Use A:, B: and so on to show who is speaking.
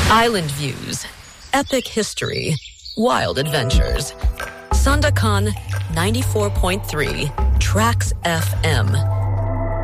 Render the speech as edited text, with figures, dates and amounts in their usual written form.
A: Island views, epic history, wild adventures. Sandakan 94.3 Tracks FM.